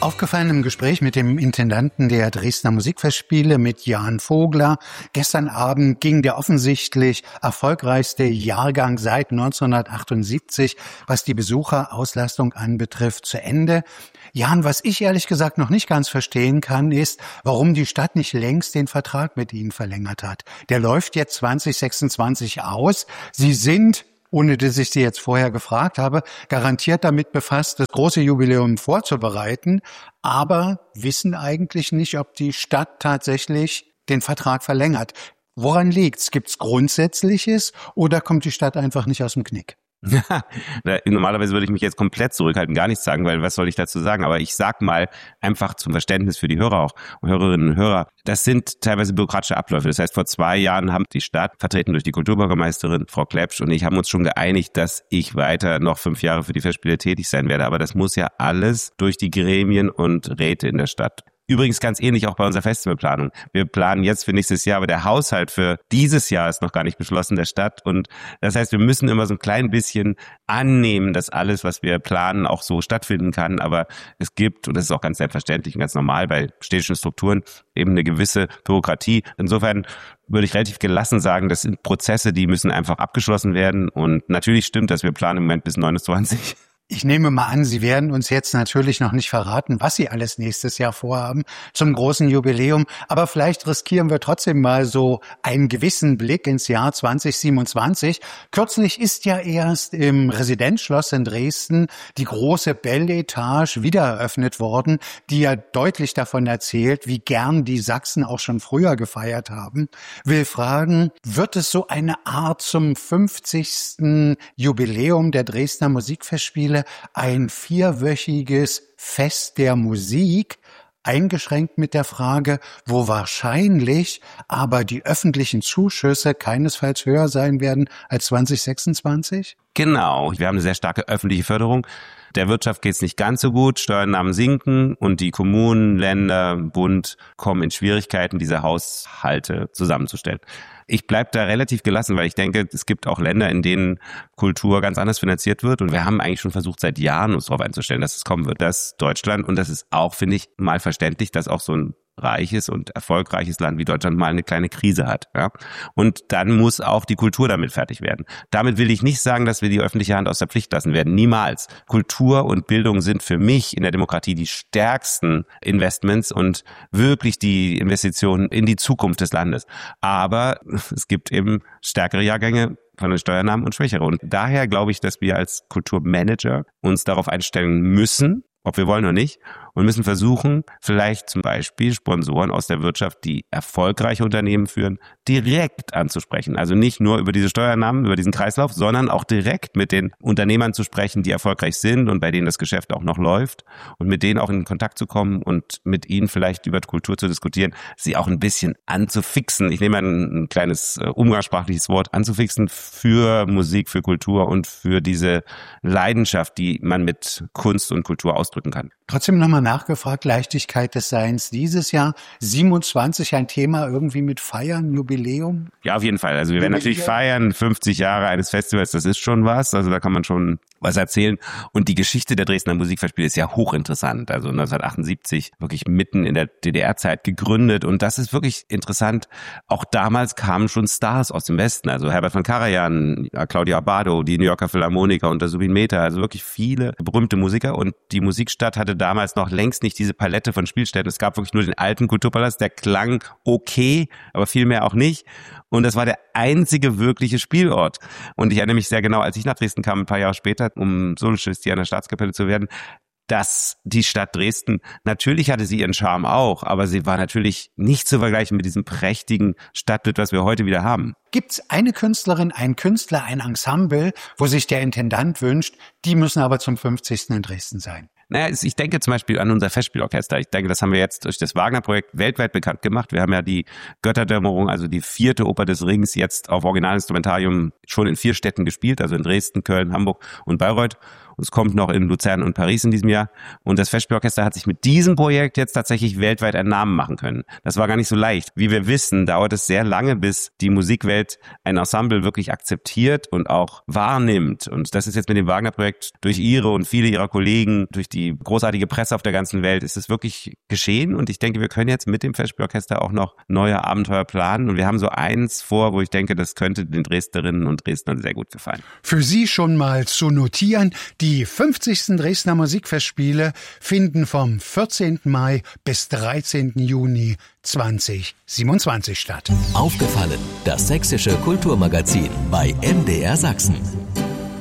Aufgefallen im Gespräch mit dem Intendanten der Dresdner Musikfestspiele, mit Jan Vogler. Gestern Abend ging der offensichtlich erfolgreichste Jahrgang seit 1978, was die Besucherauslastung anbetrifft, zu Ende. Jan, was ich ehrlich gesagt noch nicht ganz verstehen kann, ist, warum die Stadt nicht längst den Vertrag mit Ihnen verlängert hat. Der läuft jetzt 2026 aus. Sie sind, ohne dass ich Sie jetzt vorher gefragt habe, garantiert damit befasst, das große Jubiläum vorzubereiten, aber wissen eigentlich nicht, ob die Stadt tatsächlich den Vertrag verlängert. Woran liegt's? Gibt's Grundsätzliches oder kommt die Stadt einfach nicht aus dem Knick? Normalerweise würde ich mich jetzt komplett zurückhalten, gar nichts sagen, weil was soll ich dazu sagen? Aber ich sag mal einfach zum Verständnis für die Hörer auch, Hörerinnen und Hörer, das sind teilweise bürokratische Abläufe. Das heißt, vor 2 Jahren haben die Stadt, vertreten durch die Kulturbürgermeisterin Frau Klepsch und ich, haben uns schon geeinigt, dass ich weiter noch 5 Jahre für die Festspiele tätig sein werde. Aber das muss ja alles durch die Gremien und Räte in der Stadt. Übrigens ganz ähnlich auch bei unserer Festivalplanung. Wir planen jetzt für nächstes Jahr, aber der Haushalt für dieses Jahr ist noch gar nicht beschlossen, der Stadt. Und das heißt, wir müssen immer so ein klein bisschen annehmen, dass alles, was wir planen, auch so stattfinden kann. Aber es gibt, und das ist auch ganz selbstverständlich und ganz normal bei städtischen Strukturen, eben eine gewisse Bürokratie. Insofern würde ich relativ gelassen sagen, das sind Prozesse, die müssen einfach abgeschlossen werden. Und natürlich stimmt, dass wir planen im Moment bis 29. Ich nehme mal an, Sie werden uns jetzt natürlich noch nicht verraten, was Sie alles nächstes Jahr vorhaben zum großen Jubiläum. Aber vielleicht riskieren wir trotzdem mal so einen gewissen Blick ins Jahr 2027. Kürzlich ist ja erst im Residenzschloss in Dresden die große Belle Etage wieder eröffnet worden, die ja deutlich davon erzählt, wie gern die Sachsen auch schon früher gefeiert haben. Will fragen, wird es so eine Art zum 50. Jubiläum der Dresdner Musikfestspiele, ein 4-wöchiges Fest der Musik, eingeschränkt mit der Frage, wo wahrscheinlich aber die öffentlichen Zuschüsse keinesfalls höher sein werden als 2026? Genau, wir haben eine sehr starke öffentliche Förderung. Der Wirtschaft geht es nicht ganz so gut, Steuereinnahmen sinken und die Kommunen, Länder, Bund kommen in Schwierigkeiten, diese Haushalte zusammenzustellen. Ich bleibe da relativ gelassen, weil ich denke, es gibt auch Länder, in denen Kultur ganz anders finanziert wird. Und wir haben eigentlich schon versucht, seit Jahren uns darauf einzustellen, dass es kommen wird. Dass Deutschland, und das ist auch, finde ich, mal verständlich, dass auch so ein reiches und erfolgreiches Land wie Deutschland mal eine kleine Krise hat. Ja? Und dann muss auch die Kultur damit fertig werden. Damit will ich nicht sagen, dass wir die öffentliche Hand aus der Pflicht lassen werden. Niemals. Kultur und Bildung sind für mich in der Demokratie die stärksten Investments und wirklich die Investitionen in die Zukunft des Landes. Aber es gibt eben stärkere Jahrgänge von den Steuernahmen und schwächere. Und daher glaube ich, dass wir als Kulturmanager uns darauf einstellen müssen, ob wir wollen oder nicht, und müssen versuchen, vielleicht zum Beispiel Sponsoren aus der Wirtschaft, die erfolgreiche Unternehmen führen, direkt anzusprechen. Also nicht nur über diese Steuernahmen, über diesen Kreislauf, sondern auch direkt mit den Unternehmern zu sprechen, die erfolgreich sind und bei denen das Geschäft auch noch läuft und mit denen auch in Kontakt zu kommen und mit ihnen vielleicht über Kultur zu diskutieren, sie auch ein bisschen anzufixen. Ich nehme ein kleines umgangssprachliches Wort, anzufixen für Musik, für Kultur und für diese Leidenschaft, die man mit Kunst und Kultur ausdrücken kann. Trotzdem nochmal nachgefragt, Leichtigkeit des Seins dieses Jahr, 27 ein Thema irgendwie mit Feiern, Jubiläum? Ja, auf jeden Fall. Also wir werden natürlich feiern, 50 Jahre eines Festivals, das ist schon was. Also da kann man schon was erzählen. Und die Geschichte der Dresdner Musikfestspiele ist ja hochinteressant. Also 1978 wirklich mitten in der DDR-Zeit gegründet. Und das ist wirklich interessant. Auch damals kamen schon Stars aus dem Westen. Also Herbert von Karajan, Claudio Abbado, die New Yorker Philharmoniker und der Subin Mehta. Also wirklich viele berühmte Musiker. Und die Musikstadt hatte damals noch längst nicht diese Palette von Spielstätten. Es gab wirklich nur den alten Kulturpalast, der klang okay, aber viel mehr auch nicht. Und das war der einzige wirkliche Spielort. Und ich erinnere mich sehr genau, als ich nach Dresden kam, ein paar Jahre später, um Solostist hier an der Staatskapelle zu werden, dass die Stadt Dresden, natürlich hatte sie ihren Charme auch, aber sie war natürlich nicht zu vergleichen mit diesem prächtigen Stadtbild, was wir heute wieder haben. Gibt's eine Künstlerin, einen Künstler, ein Ensemble, wo sich der Intendant wünscht, die müssen aber zum 50. in Dresden sein? Naja, ich denke zum Beispiel an unser Festspielorchester. Ich denke, das haben wir jetzt durch das Wagner-Projekt weltweit bekannt gemacht. Wir haben ja die Götterdämmerung, also die 4. Oper des Rings, jetzt auf Originalinstrumentarium schon in 4 Städten gespielt, also in Dresden, Köln, Hamburg und Bayreuth. Und es kommt noch in Luzern und Paris in diesem Jahr. Und das Festspielorchester hat sich mit diesem Projekt jetzt tatsächlich weltweit einen Namen machen können. Das war gar nicht so leicht. Wie wir wissen, dauert es sehr lange, bis die Musikwelt ein Ensemble wirklich akzeptiert und auch wahrnimmt. Und das ist jetzt mit dem Wagner-Projekt durch Ihre und viele Ihrer Kollegen, durch die großartige Presse auf der ganzen Welt, ist es wirklich geschehen. Und ich denke, wir können jetzt mit dem Festspielorchester auch noch neue Abenteuer planen. Und wir haben so eins vor, wo ich denke, das könnte den Dresdnerinnen und Dresdnern sehr gut gefallen. Für Sie schon mal zu notieren, die 50. Dresdner Musikfestspiele finden vom 14. Mai bis 13. Juni 2027 statt. Aufgefallen, das sächsische Kulturmagazin bei MDR Sachsen.